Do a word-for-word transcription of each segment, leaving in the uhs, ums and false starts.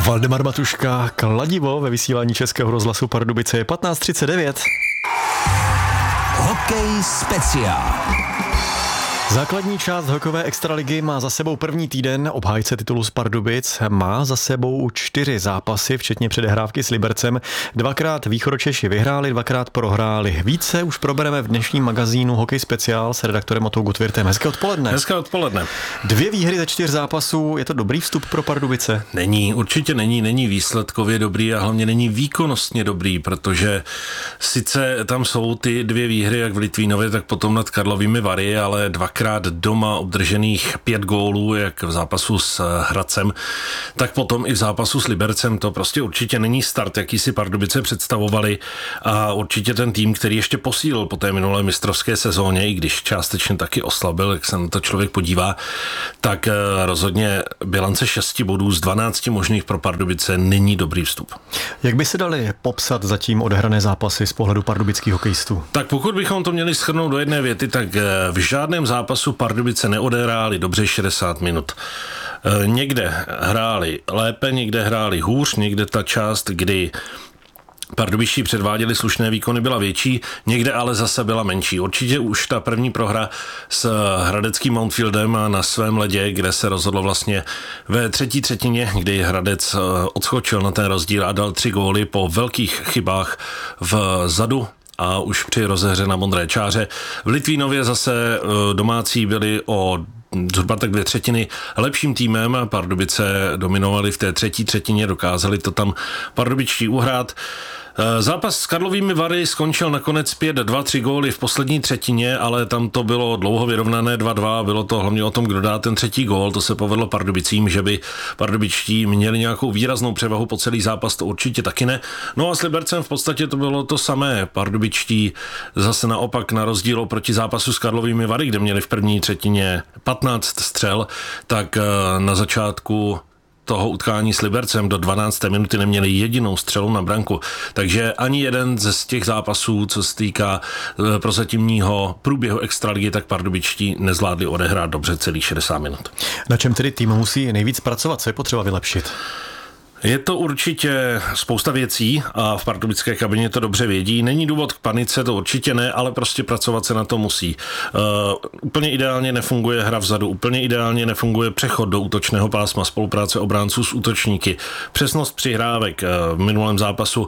Valdemar Matuška, Kladivo ve vysílání Českého rozhlasu Pardubice je patnáct třicet devět. Hokej speciál. Základní část hokejové extraligy má za sebou první týden. Obhájce titulu z Pardubic má za sebou čtyři zápasy, včetně předehrávky s Libercem. Dvakrát Východočeši vyhráli, dvakrát prohráli. Více už probereme v dnešním magazínu Hokej speciál s redaktorem Matou Gutwirtem. Hezké odpoledne. Hezké odpoledne. Dvě výhry ze čtyř zápasů, je to dobrý vstup pro Pardubice? Není, určitě není, není výsledkově dobrý a hlavně není výkonnostně dobrý, protože sice tam jsou ty dvě výhry, jak v Litvínově, tak potom nad Karlovými Vary, ale dvakrát doma obdržených pět gólů, jak v zápasu s Hradcem, tak potom i v zápasu s Libercem. To prostě určitě není start, jaký si Pardubice představovali, a určitě ten tým, který ještě posílil po té minulé mistrovské sezóně, i když částečně taky oslabil, jak se na to člověk podívá, tak rozhodně bilance šesti bodů z dvanácti možných pro Pardubice není dobrý vstup. Jak by se dali popsat zatím odehrané zápasy z pohledu pardubických hokejistů? Tak pokud bychom to měli shrnout do jedné věty, tak v žádném zápasu Pardubice neodehráli dobře šedesát minut. Někde hráli lépe, někde hráli hůř, někde ta část, kdy pardubičtí předváděli slušné výkony, byla větší, někde ale zase byla menší. Určitě už ta první prohra s hradeckým Mountfieldem na svém ledě, kde se rozhodlo vlastně ve třetí třetině, kdy Hradec odskočil na ten rozdíl a dal tři góly po velkých chybách vzadu a už při rozehře na modré čáře. V Litvínově zase domácí byli o zhruba tak dvě třetiny lepším týmem. Pardubice dominovali v té třetí třetině, dokázali to tam pardubičtí uhrát. Zápas s Karlovými Vary skončil nakonec pět dva, tři góly v poslední třetině, ale tam to bylo dlouho vyrovnané dva dva, bylo to hlavně o tom, kdo dá ten třetí gól. To se povedlo Pardubicím, že by pardubičtí měli nějakou výraznou převahu po celý zápas, to určitě taky ne. No a s Libercem v podstatě to bylo to samé. Pardubičtí zase naopak na rozdíl oproti zápasu s Karlovými Vary, kde měli v první třetině patnáct střel, tak na začátku toho utkání s Libercem do dvanácté minuty neměli jedinou střelu na branku. Takže ani jeden z těch zápasů, co se týká prozatímního průběhu extraligy, tak pardubičtí nezvládli odehrát dobře celých šedesát minut. Na čem tedy tým musí nejvíc pracovat? Co je potřeba vylepšit? Je to určitě spousta věcí a v pardubické kabině to dobře vědí. Není důvod k panice, to určitě ne, ale prostě pracovat se na to musí. Uh, úplně ideálně nefunguje hra vzadu, úplně ideálně nefunguje přechod do útočného pásma, spolupráce obránců s útočníky. Přesnost přihrávek. Uh, v minulém zápasu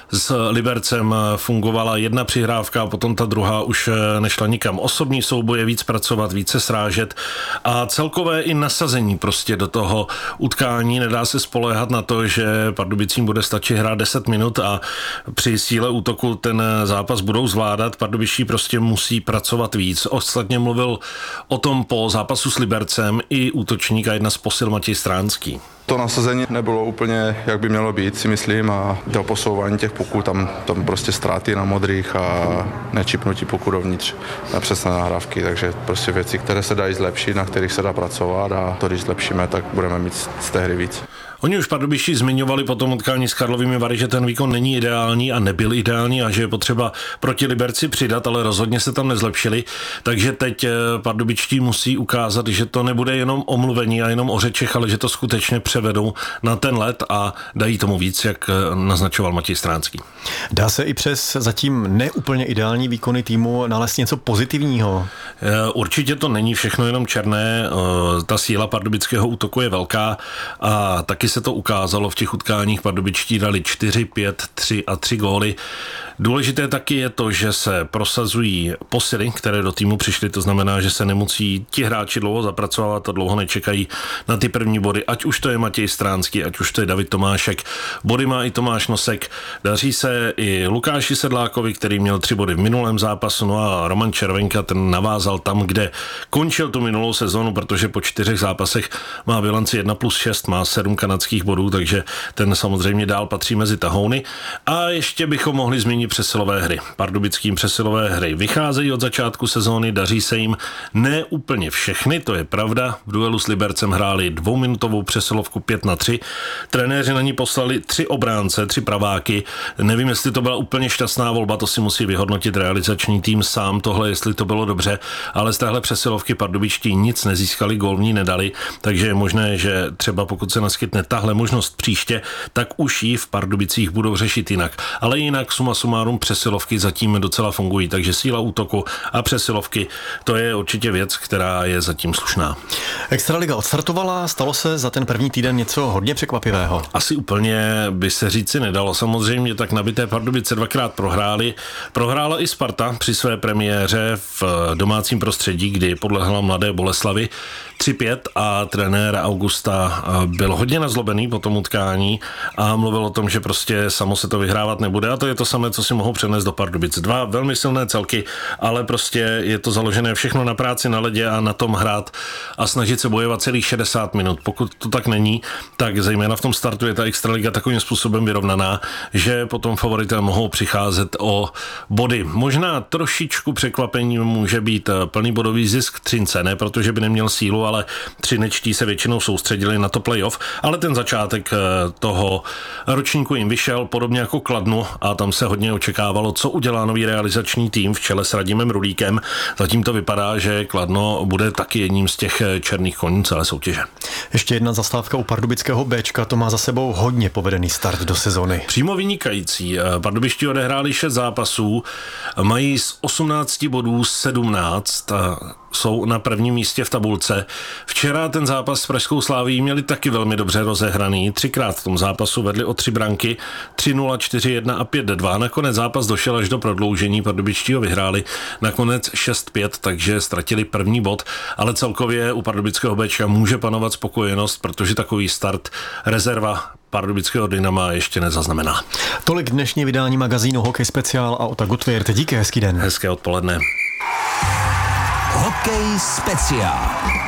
s Libercem fungovala jedna přihrávka a potom ta druhá už nešla nikam. Osobní souboje, víc pracovat, více srážet a celkové i nasazení prostě do toho utkání. Nedá se spoléhat na to, že Pardubicím bude stačit hrát deset minut a při síle útoku ten zápas budou zvládat. Pardubičtí prostě musí pracovat víc. Ostatně mluvil o tom po zápasu s Libercem i útočník a jedna z posil Matěj Stránský. To nasazení nebylo úplně, jak by mělo být, si myslím, a to posouvání těch puků, tam, tam prostě ztráty na modrých a nečipnutí puků dovnitř na přesné nahrávky, takže prostě věci, které se dají zlepšit, na kterých se dá pracovat, a to, když zlepšíme, tak budeme mít z té hry víc. Oni už Pardubičtí zmiňovali po tom utkání s Karlovými Vary, že ten výkon není ideální a nebyl ideální a že je potřeba proti Liberci přidat, ale rozhodně se tam nezlepšili. Takže teď Pardubičtí musí ukázat, že to nebude jenom o mluvení a jenom o řečech, ale že to skutečně převedou na ten led a dají tomu víc, jak naznačoval Matěj Stránský. Dá se i přes zatím neúplně ideální výkony týmu nalézt něco pozitivního? Určitě to není všechno jenom černé. Ta síla pardubického útoku je velká a taky se to ukázalo v těch utkáních. Pardubičtí dali čtyři, pět, tři a tři góly. Důležité taky je to, že se prosazují posily, které do týmu přišly, to znamená, že se nemusí ti hráči dlouho zapracovat a dlouho nečekají na ty první body, ať už to je Matěj Stránský, ať už to je David Tomášek. Body má i Tomáš Nosek. Daří se i Lukáši Sedlákovi, který měl tři body v minulém zápasu, no a Roman Červenka, ten navázal tam, kde končil tu minulou sezonu, protože po čtyřech zápasech má bilanci jedna plus šest, má sedm kanadských bodů, takže ten samozřejmě dál patří mezi tahouny. A ještě bychom mohli zmínit přesilové hry. Pardubickým přesilové hry vycházejí od začátku sezóny, daří se jim ne úplně všechny, to je pravda. V duelu s Libercem hráli dvouminutovou přesilovku pět na tři. Trenéři na ní poslali tři obránce, tři praváky. Nevím, jestli to byla úplně šťastná volba, to si musí vyhodnotit realizační tým sám tohle, jestli to bylo dobře, ale z téhle přesilovky pardubičtí nic nezískali, gól v ní nedali, takže je možné, že třeba pokud se naskytne tahle možnost příště, tak už ji v Pardubicích budou řešit jinak. Ale jinak suma sumárum přesilovky zatím docela fungují, takže síla útoku a přesilovky, to je určitě věc, která je zatím slušná. Extraliga odstartovala, stalo se za ten první týden něco hodně překvapivého. Asi úplně by se říci nedalo. Samozřejmě tak nabité Pardubice dvakrát prohráli. Prohrála i Sparta při své premiéře v domácím prostředí, kdy podlehla Mladé Boleslavi tři pět a trenér Augusta byl hodně nazlobený po tom utkání a mluvil o tom, že prostě samo se to vyhrávat nebude a to je to samé, co si mohou přenést do Pardubic. Dva velmi silné celky, ale prostě je to založené všechno na práci na ledě a na tom hrát a snažit se bojovat celých šedesát minut. Pokud to tak není, tak zejména v tom startu je ta extraliga takovým způsobem vyrovnaná, že potom favorité mohou přicházet o body. Možná trošičku překvapením může být plný bodový zisk Třince, ne protože by neměl sílu, ale třinečtí se většinou soustředili na to playoff, ale ten začátek toho ročníku jim vyšel podobně jako Kladnu a tam se hodně očekávalo, co udělá nový realizační tým v čele s Radimem Rulíkem. Zatím to vypadá, že Kladno bude taky jedním z těch černých koní celé soutěže. Ještě jedna zastávka u pardubického Bčka, to má za sebou hodně povedený start do sezony. Přímo vynikající. Pardubičtí odehráli šest zápasů, mají z osmnácti bodů sedmnáct, jsou na prvním místě v tabulce. Včera ten zápas s Pražskou Slavií měli taky velmi dobře rozehraný. Třikrát v tom zápasu vedli o tři branky, tři nula, čtyři jedna a pět dva. Nakonec zápas došel až do prodloužení, Pardubičtí ho vyhráli nakonec šest pět, takže ztratili první bod, ale celkově u pardubického Bčka může panovat spokojenost, protože takový start rezerva pardubického Dynama ještě nezaznamená. Tolik dnešní vydání magazínu Hokej Speciál a Ota Gutwirth. Díky, hezký den. Hezké odpoledne. Hokej Speciál.